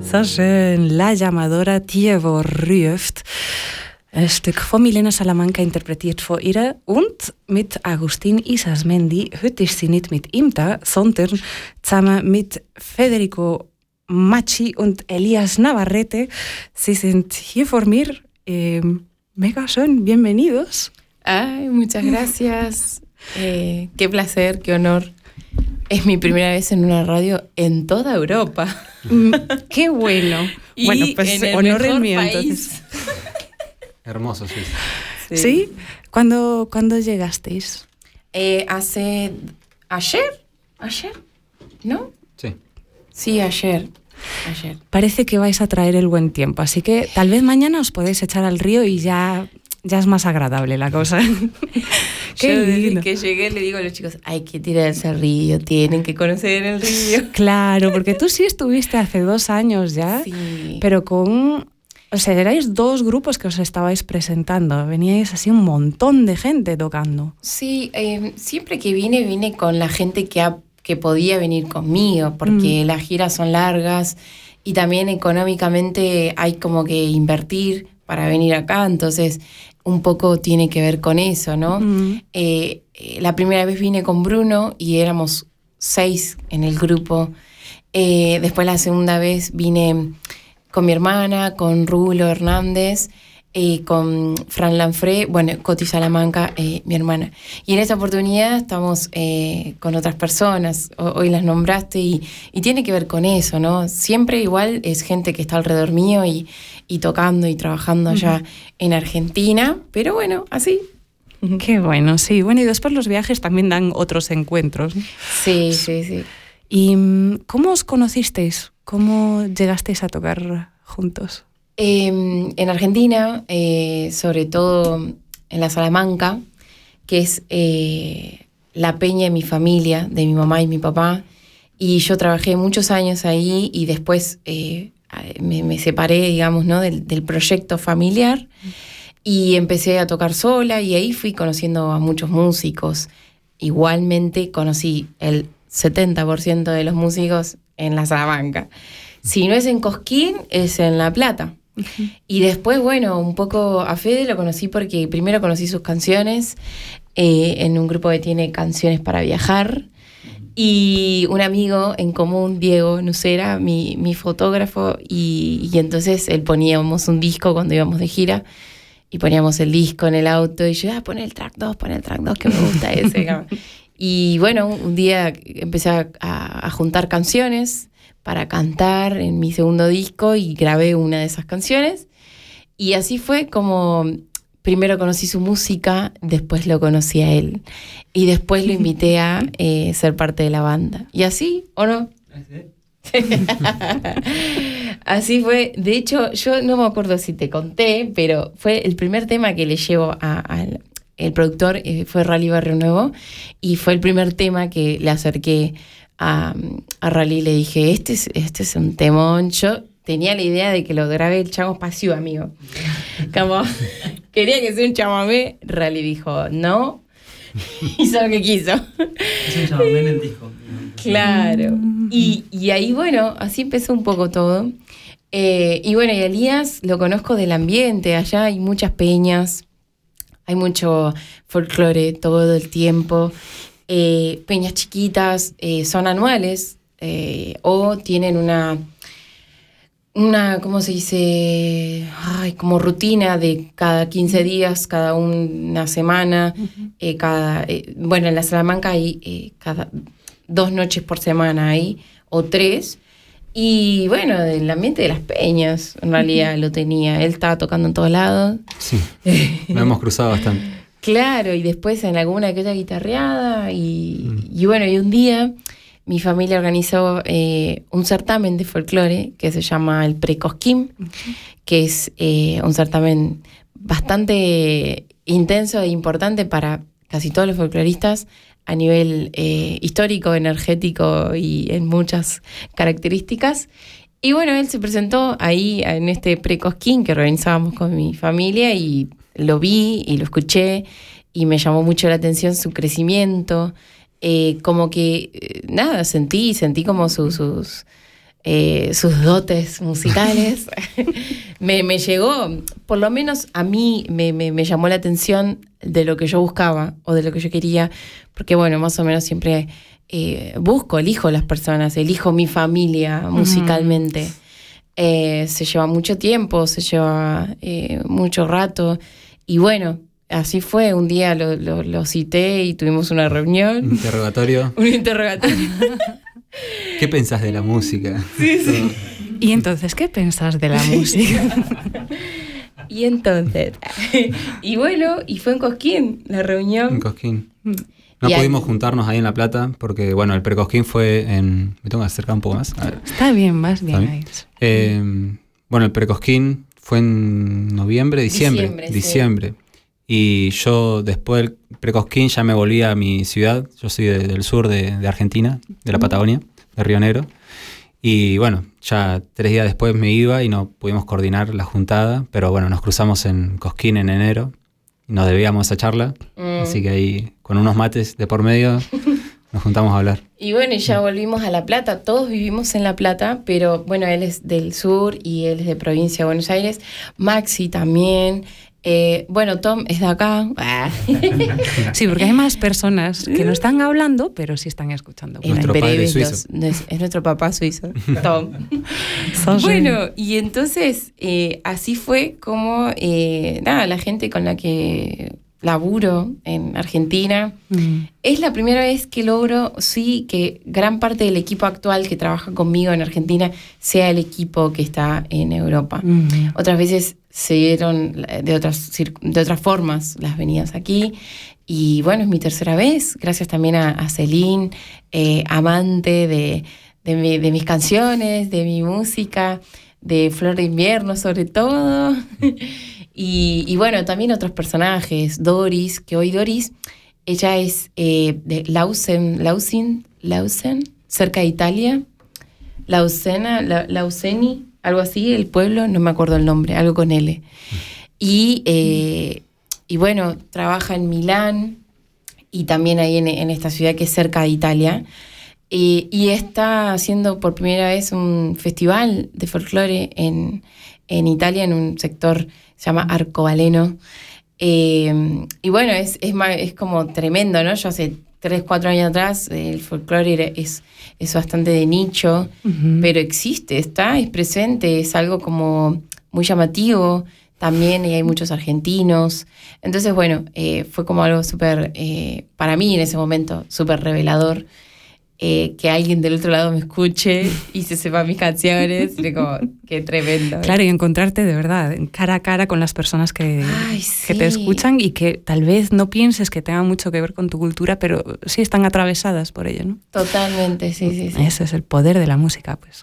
So schön, La Llamadora Tievo Rüft. Ein Stück von Milena Salamanca interpretiert von ihr und mit Agustin Isasmendi. Heute ist sie nicht mit ihm da, sondern zusammen mit Federico Macchi und Elias Navarrete. Sie sind hier vor mir. Mega schön, bienvenidos. Ay, muchas gracias. Qué placer, qué honor. Es mi primera vez en una radio en toda Europa. Qué bueno. Y bueno, pues en el honor mejor el mío, país. entonces. Hermoso, sí. ¿Sí? ¿Cuándo llegasteis? ¿Ayer? ¿No? Sí. Sí, ayer. Parece que vais a traer el buen tiempo, así que tal vez mañana os podéis echar al río y ya es más agradable la cosa. Qué Yo desde lindo. que llegué le digo a los chicos, hay que tirarse al río, tienen que conocer el río. Claro, porque tú sí estuviste hace 2 años ya, Sí. pero o sea, erais 2 grupos que os estabais presentando, veníais así un montón de gente tocando. Sí, siempre que vine con la gente que podía venir conmigo, porque las giras son largas y también económicamente hay como que invertir para venir acá, entonces un poco tiene que ver con eso, ¿no? La primera vez vine con Bruno y éramos 6 en el grupo. Después la segunda vez vine con mi hermana, con Rulo Hernández, con Fran Lanfré, bueno, Coti Salamanca, mi hermana. Y en esta oportunidad estamos con otras personas, hoy las nombraste, y tiene que ver con eso, ¿no? Siempre igual es gente que está alrededor mío y tocando y trabajando allá en Argentina, pero bueno, así. Qué bueno, sí. Bueno, y después los viajes también dan otros encuentros, ¿no? Sí. ¿Y cómo os conocisteis? ¿Cómo llegasteis a tocar juntos? En Argentina, sobre todo en la Salamanca, que es la peña de mi familia, de mi mamá y mi papá, y yo trabajé muchos años ahí y después me separé, digamos, ¿no? del proyecto familiar y empecé a tocar sola y ahí fui conociendo a muchos músicos. Igualmente conocí el 70% de los músicos en la Salamanca. Si no es en Cosquín, es en La Plata. Y después, bueno, un poco a Fede lo conocí porque primero conocí sus canciones en un grupo que tiene canciones para viajar. Y un amigo en común, Diego Nucera, mi fotógrafo, y entonces él poníamos un disco cuando íbamos de gira y poníamos el disco en el auto y yo, pon el track 2, que me gusta ese. Y bueno, un día empecé a juntar canciones para cantar en mi segundo disco y grabé una de esas canciones. Y así fue como primero conocí su música, después lo conocí a él. Y después lo invité a ser parte de la banda. ¿Y así o no? Así fue. De hecho, yo no me acuerdo si te conté, pero fue el primer tema que le llevo al productor, fue Rally Barrio Nuevo, y fue el primer tema que le acerqué a Rally. Le dije, este es un temón. Yo tenía la idea de que lo grabe el Chamo Pasivo, amigo. Como quería que sea un chamamé. Rally dijo, no. Hizo lo que quiso. Es un chamamé en el disco. Claro. Y ahí, bueno, así empezó un poco todo. Y bueno, y Elías lo conozco del ambiente. Allá hay muchas peñas, hay mucho folclore todo el tiempo. Peñas chiquitas, son anuales o tienen una, ¿cómo se dice? Como rutina de cada 15 días, cada una semana, bueno, en la Salamanca hay cada 2 noches por semana ahí, o 3, y bueno, el ambiente de las peñas, en realidad lo tenía, él estaba tocando en todos lados. Sí, nos hemos cruzado bastante. Claro, y después en alguna que otra guitarreada, y bueno, y un día mi familia organizó un certamen de folclore que se llama el Precosquín, que es un certamen bastante intenso e importante para casi todos los folcloristas a nivel histórico, energético y en muchas características. Y bueno, él se presentó ahí en este Precosquín que organizábamos con mi familia y lo vi y lo escuché y me llamó mucho la atención su crecimiento. Como que, nada, sentí como sus sus dotes musicales, me llegó, por lo menos a mí me llamó la atención de lo que yo buscaba o de lo que yo quería, porque bueno, más o menos siempre elijo las personas, elijo mi familia musicalmente. Se lleva mucho tiempo, se lleva mucho rato, y bueno, así fue. Un día lo cité y tuvimos una reunión. Un interrogatorio. Un interrogatorio. ¿Qué pensás de la música? Sí. Y entonces, ¿qué pensás de la música? Y entonces, y bueno, y fue en Cosquín la reunión. En Cosquín. No Y pudimos juntarnos ahí en La Plata porque, bueno, el Precosquín fue en... Me tengo que acercar un poco más. A ver. Está bien, más bien ahí. Bueno, el Precosquín fue en noviembre, diciembre. Sí. Y yo después del Precosquín ya me volví a mi ciudad. Yo soy del sur de Argentina, de la Patagonia, de Río Negro. Y bueno, ya 3 días después me iba y no pudimos coordinar la juntada. Pero bueno, nos cruzamos en Cosquín en enero. Y nos debíamos esa charla. Así que ahí, con unos mates de por medio, nos juntamos a hablar. Y bueno, ya volvimos a La Plata. Todos vivimos en La Plata, pero bueno, él es del sur y él es de provincia de Buenos Aires. Maxi también. Bueno, Tom es de acá. Sí, porque hay más personas que no están hablando, pero sí están escuchando. Nuestro padre suizo. Es nuestro papá suizo, Tom. Bueno, y entonces así fue como la gente con la que laburo en Argentina. Es la primera vez que logro, sí, que gran parte del equipo actual que trabaja conmigo en Argentina sea el equipo que está en Europa. Otras veces se dieron de otras formas las venidas aquí. Y bueno, es mi tercera vez, gracias también a Celine, amante de mis canciones, de mi música, de Flor de Invierno sobre todo. Y bueno, también otros personajes, Doris, que hoy Doris, ella es de Lausen, cerca de Italia, Lauseni, algo así, el pueblo, no me acuerdo el nombre, algo con L. Y bueno, trabaja en Milán y también ahí en esta ciudad que es cerca de Italia. Y está haciendo por primera vez un festival de folclore en Italia, en un sector se llama Arcobaleno. Y bueno, es como tremendo, ¿no? Yo hace 3-4 años atrás el folclore es bastante de nicho, pero existe, es presente, es algo como muy llamativo también, y hay muchos argentinos. Entonces, bueno, fue como algo súper, para mí en ese momento, súper revelador. Que alguien del otro lado me escuche y se sepa mis canciones, y como, qué tremendo. Claro, y encontrarte de verdad, cara a cara con las personas que te escuchan y que tal vez no pienses que tengan mucho que ver con tu cultura, pero sí están atravesadas por ello, ¿no? Totalmente, sí. Ese es el poder de la música, pues.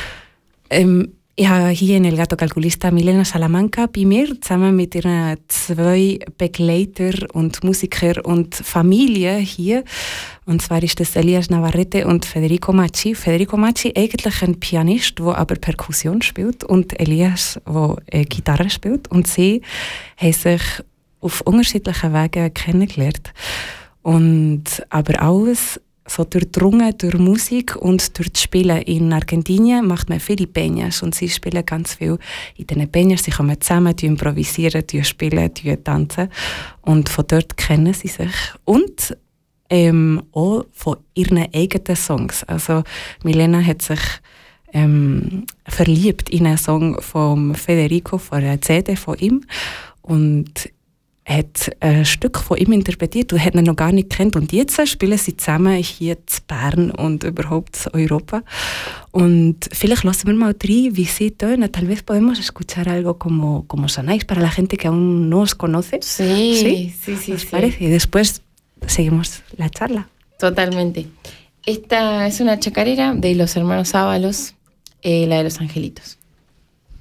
Ja, hier in El Gato Calculista Milena Salamanca bei mir, zusammen mit ihren 2 Begleiter und Musiker und Familie hier. Und zwar ist das Elias Navarrete und Federico Macci. Federico Macci eigentlich ein Pianist, der aber Perkussion spielt, und Elias, der Gitarre spielt. Und sie haben sich auf unterschiedlichen Wegen kennengelernt. Und aber alles so durchdrungen durch Musik und durch das Spielen. In Argentinien macht man viele Peñas und sie spielen ganz viel in diesen Peñas. Sie kommen zusammen, improvisieren, spielen, tanzen, und von dort kennen sie sich. Und auch von ihren eigenen Songs. Also Milena hat sich verliebt in einen Song von Federico, von einer CD von ihm, und hat ein Stück von ihm interpretiert und hat ihn noch gar nicht gekannt. Und jetzt spielen sie zusammen hier in Bern und überhaupt in Europa. Und vielleicht lassen wir mal rein, wie sie tönen. Tal vez podemos escuchar algo como sonáis para la gente que aún no os conoce. Sí. ¿Os parece? Y después seguimos la charla. Totalmente. Esta es una chacarera de los hermanos Ábalos, la de Los Angelitos.